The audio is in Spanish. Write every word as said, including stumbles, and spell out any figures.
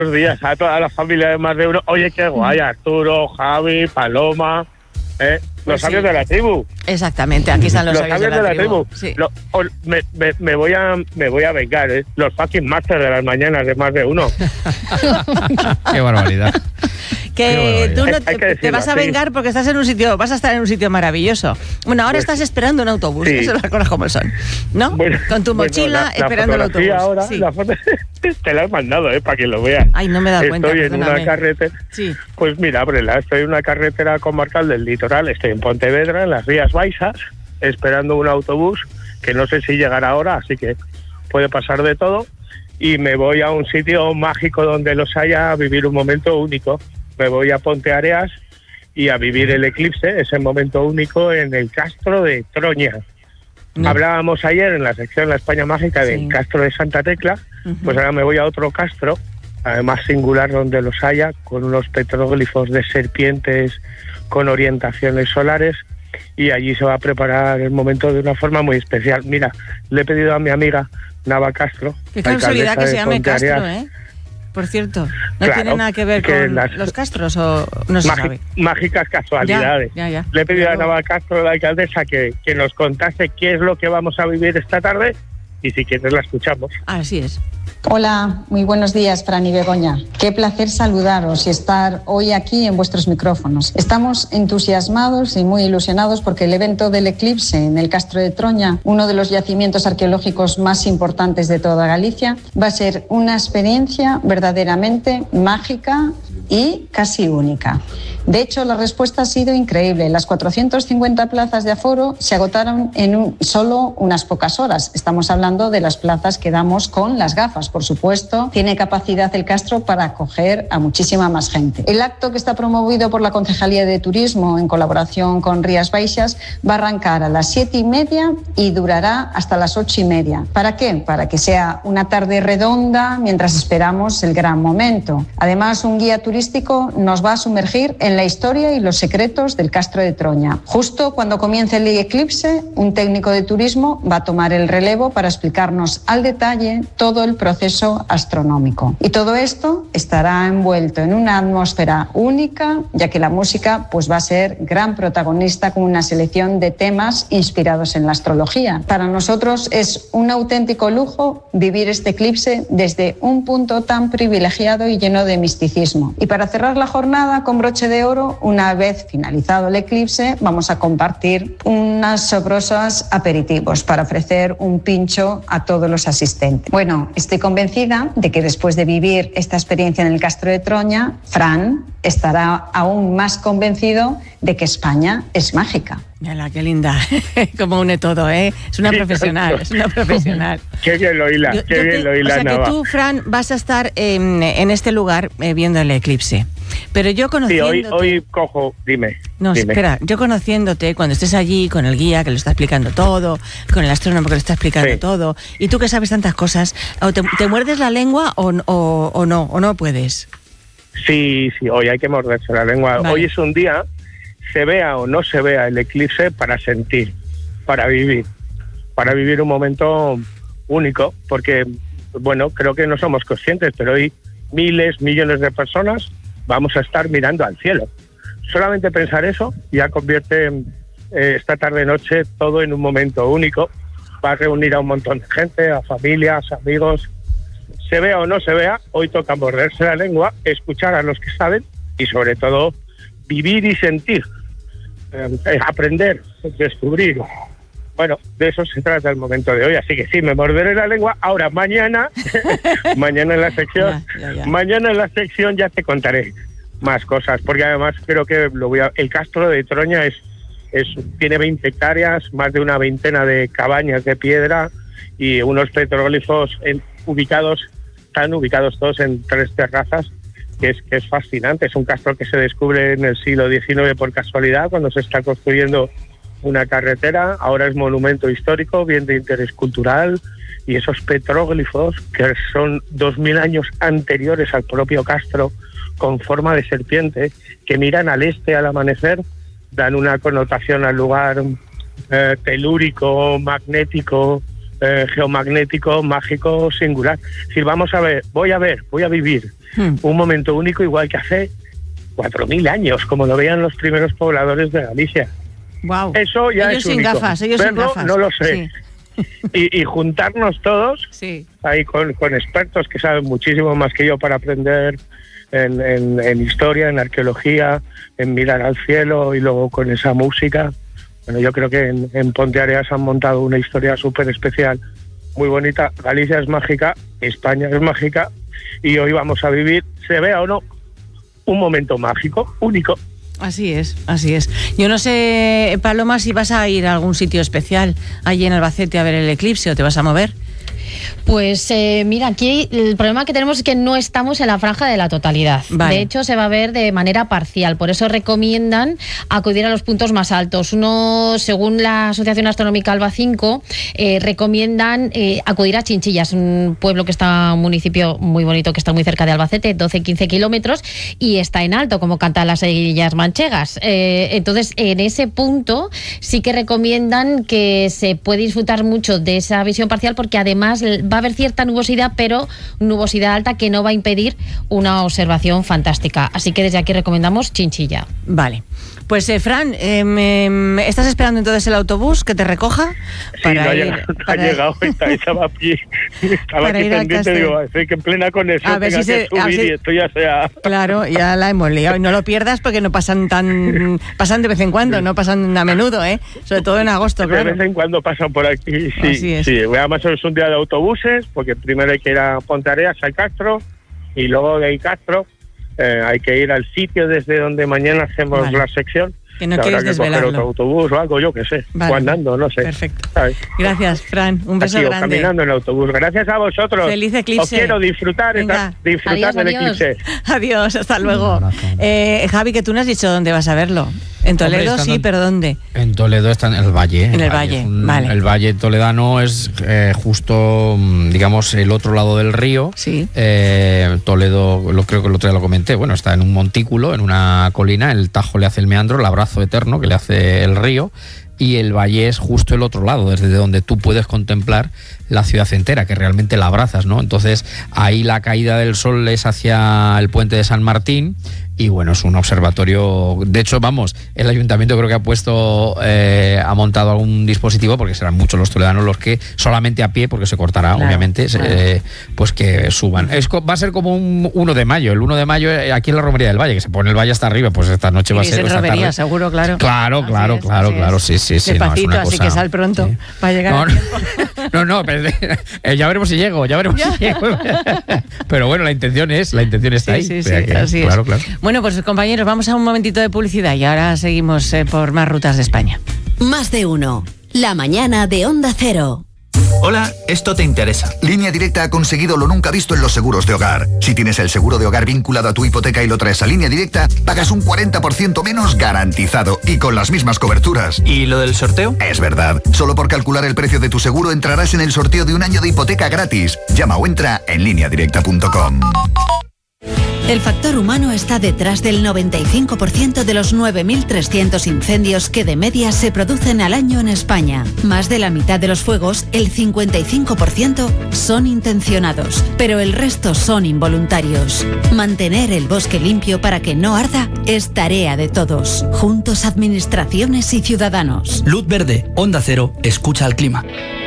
buenos días a toda la familia de Más de Uno. Oye, qué guay, Arturo, Javi, Paloma, ¿eh? Los Pues sabios sí. de la tribu. Exactamente, aquí están los, Los sabios de la, tribu. Sí. Lo- o- me, me, me voy a me voy a vengar, ¿eh? Los fucking masters de las mañanas de Más de Uno. Qué barbaridad. Que tú no Hay- hay que te, te decirlo, vas a sí. vengar porque estás en un sitio, vas a estar en un sitio maravilloso. Bueno, ahora Pues- estás esperando un autobús, sí. eso las cosas como son, ¿no? Bueno, Con tu bueno, mochila la- la esperando el fotografía autobús. Ahora, Sí. la foto, te la has mandado, ¿eh? Para que lo veas. Ay, no me he dado cuenta, Estoy en perdóname. una carretera. Sí. Pues mira, ábrela, estoy en una carretera comarcal del litoral, estoy en Pontevedra, en las Rías Baixas, esperando un autobús que no sé si llegará ahora, así que puede pasar de todo. Y me voy a un sitio mágico donde los haya a vivir un momento único. Me voy a Ponteareas y a vivir el eclipse, ese momento único en el Castro de Troña. No. Hablábamos ayer en la sección La España Mágica del Sí. Castro de Santa Tecla, Ujú. pues ahora me voy a otro castro, además singular donde los haya, con unos petróglifos de serpientes con orientaciones solares, y allí se va a preparar el momento de una forma muy especial. Mira, le he pedido a mi amiga Nava Castro, Qué la casualidad alcaldesa que de se llame Ponteareas, Castro, ¿eh? Por cierto, ¿no Claro, tiene nada que ver que con las- los Castros o no se Magi- sabe? mágicas casualidades. Ya, ya, ya. Le he pedido a Pero- Nava Castro, la alcaldesa, que, que nos contase qué es lo que vamos a vivir esta tarde, y si quieres la escuchamos. Así es. Hola, muy buenos días, Fran y Begoña. Qué placer saludaros y estar hoy aquí en vuestros micrófonos. Estamos entusiasmados y muy ilusionados porque el evento del eclipse en el Castro de Troña, uno de los yacimientos arqueológicos más importantes de toda Galicia, va a ser una experiencia verdaderamente mágica y casi única. De hecho, la respuesta ha sido increíble. Las cuatrocientas cincuenta plazas de aforo se agotaron en un, solo unas pocas horas. Estamos hablando de las plazas que damos con las gafas, por supuesto. Tiene capacidad el Castro para acoger a muchísima más gente. El acto, que está promovido por la Concejalía de Turismo en colaboración con Rías Baixas, va a arrancar a las siete y media y durará hasta las ocho y media. ¿Para qué? Para que sea una tarde redonda mientras esperamos el gran momento. Además, un guía turístico nos va a sumergir en la historia y los secretos del Castro de Troña. Justo cuando comience el eclipse, un técnico de turismo va a tomar el relevo para explicarnos al detalle todo el proceso astronómico. Y todo esto estará envuelto en una atmósfera única, ya que la música pues, va a ser gran protagonista con una selección de temas inspirados en la astrología. Para nosotros es un auténtico lujo vivir este eclipse desde un punto tan privilegiado y lleno de misticismo. Y para cerrar la jornada con broche de oro, una vez finalizado el eclipse, vamos a compartir unas sobrosas aperitivos para ofrecer un pincho a todos los asistentes. Bueno, estoy convencida de que después de vivir esta experiencia en el Castro de Troña, Fran estará aún más convencido de que España es mágica. Mira, qué linda. Cómo une todo, ¿eh? Es una Sí, profesional, tanto. es una profesional. Qué bien lo hila, Yo- qué yo bien te- lo hila, o sea, Nava. que tú, Fran, vas a estar en, en este lugar eh, viendo el eclipse. Pero yo Sí, conociéndote... hoy, hoy cojo, dime. No, dime. espera, yo conociéndote, cuando estés allí con el guía que lo está explicando todo, con el astrónomo que lo está explicando Sí. todo, y tú que sabes tantas cosas, o te, te muerdes la lengua o, o, o no, o no puedes. Sí, sí, hoy hay que morderse la lengua. Vale. Hoy es un día, se vea o no se vea el eclipse, para sentir, para vivir, para vivir un momento único, porque, bueno, creo que no somos conscientes, pero hoy miles, millones de personas vamos a estar mirando al cielo. Solamente pensar eso ya convierte eh, esta tarde-noche todo en un momento único. Va a reunir a un montón de gente, a familias, amigos. Se vea o no se vea, hoy toca morderse la lengua, escuchar a los que saben y sobre todo vivir y sentir, eh, aprender, descubrir. Bueno, de eso se trata el momento de hoy, así que sí, me morderé la lengua. Ahora, mañana, mañana en la sección, Ya, ya, ya. mañana en la sección ya te contaré más cosas, porque además creo que lo voy a, el Castro de Troña es, es tiene veinte hectáreas, más de una veintena de cabañas de piedra y unos petroglifos en, ubicados, están ubicados todos en tres terrazas, que es, que es fascinante. Es un castro que se descubre en el siglo diecinueve por casualidad, cuando se está construyendo una carretera. Ahora es monumento histórico, bien de interés cultural, y esos petróglifos, que son dos mil años anteriores al propio castro, con forma de serpiente, que miran al este al amanecer, dan una connotación al lugar eh, telúrico, magnético, eh, geomagnético, mágico, singular. Si vamos a ver, voy a ver, voy a vivir hmm. un momento único igual que hace cuatro mil años, como lo veían los primeros pobladores de Galicia. Wow. Eso ya ellos es único. Sin gafas, ellos Verlo, sin gafas. no lo sé. Sí. Y, y juntarnos todos, sí. ahí con, con expertos que saben muchísimo más que yo para aprender en, en, en historia, en arqueología, en mirar al cielo y luego con esa música. Bueno, yo creo que en, en Ponteareas han montado una historia súper especial, muy bonita. Galicia es mágica, España es mágica y hoy vamos a vivir, se vea o no, un momento mágico, único. Así es, así es. Yo no sé, Paloma, si vas a ir a algún sitio especial allí en Albacete a ver el eclipse o te vas a mover. Pues eh, mira, aquí el problema que tenemos es que no estamos en la franja de la totalidad. Vale. De hecho, se va a ver de manera parcial. Por eso recomiendan acudir a los puntos más altos. Uno, según la Asociación Astronómica Alba cinco, eh, recomiendan eh, acudir a Chinchillas, un pueblo que está, un municipio muy bonito que está muy cerca de Albacete, doce a quince kilómetros, y está en alto, como cantan las Aguillas Manchegas. Eh, entonces, en ese punto sí que recomiendan que se puede disfrutar mucho de esa visión parcial, porque además va a haber cierta nubosidad, pero nubosidad alta que no va a impedir una observación fantástica. Así que desde aquí recomendamos Chinchilla. Vale. Pues, eh, Fran, eh, me, ¿estás esperando entonces el autobús que te recoja? Sí, para no, ir, ha llegado, para ha llegado, estaba aquí, estaba aquí pendiente, digo, estoy que en plena conexión tenga si se, que subir si, y esto ya sea... Claro, ya la hemos liado. Y no lo pierdas porque no pasan tan... pasan de vez en cuando, no pasan a menudo, ¿eh? Sobre todo en agosto, claro. De vez en cuando pasan por aquí, sí. Así es. Sí, además es un día de autobuses, porque primero hay que ir a Ponteareas, a Castro, y luego de ahí Castro eh, hay que ir al sitio desde donde mañana hacemos vale. la sección. Que no quieres desvelarlo. Habrá que coger otro autobús o algo, yo qué sé, vale. o andando, no sé. Perfecto. ¿Sabes? Gracias, Fran. Un beso Aquí, grande. Caminando en el autobús. Gracias a vosotros. Feliz eclipse. Os quiero disfrutar, esta, disfrutar adiós, del adiós. eclipse. Adiós, hasta luego. Eh, Javi, que tú no has dicho dónde vas a verlo. En Toledo Hombre, sí, pero ¿dónde? En Toledo está en el Valle. En el, el Valle, Valle, un, vale. El Valle toledano es eh, justo, digamos, el otro lado del río. Sí. Eh, Toledo, lo creo que el otro día lo comenté, bueno, está en un montículo, en una colina, el Tajo le hace el meandro, el abrazo eterno que le hace el río, y el valle es justo el otro lado, desde donde tú puedes contemplar la ciudad entera, que realmente la abrazas, ¿no? Entonces, ahí la caída del sol es hacia el puente de San Martín, y bueno, es un observatorio. De hecho, vamos, el ayuntamiento creo que ha puesto, eh, ha montado algún dispositivo, porque serán muchos los toledanos los que solamente a pie, porque se cortará, claro, obviamente, claro. Eh, pues que suban. Es, va a ser como un uno de mayo, el uno de mayo aquí en la Romería del Valle, que se pone el valle hasta arriba, pues esta noche y va a ser. En romería, tarde. Seguro, claro. Claro, así claro, es, claro, claro, sí, sí, sí. Despacito, no, es una así cosa, que sal pronto, sí. Para llegar no, a tiempo. No, no, pero, eh, ya veremos si llego, ya veremos ya. si llego. Pero bueno, la intención es, la intención está sí, ahí. Sí, sí, que, así claro, es. Claro. Bueno, pues compañeros, vamos a un momentito de publicidad y ahora seguimos eh, por más rutas de España. Más de uno. La mañana de Onda Cero. Hola, esto te interesa. Línea Directa ha conseguido lo nunca visto en los seguros de hogar. Si tienes el seguro de hogar vinculado a tu hipoteca y lo traes a Línea Directa, pagas un cuarenta por ciento menos garantizado y con las mismas coberturas. ¿Y lo del sorteo? Es verdad. Solo por calcular el precio de tu seguro entrarás en el sorteo de un año de hipoteca gratis. Llama o entra en línea directa punto com. El factor humano está detrás del noventa y cinco por ciento de los nueve mil trescientos incendios que de media se producen al año en España. Más de la mitad de los fuegos, el cincuenta y cinco por ciento, son intencionados, pero el resto son involuntarios. Mantener el bosque limpio para que no arda es tarea de todos. Juntos, administraciones y ciudadanos. Luz verde, Onda Cero, escucha al clima.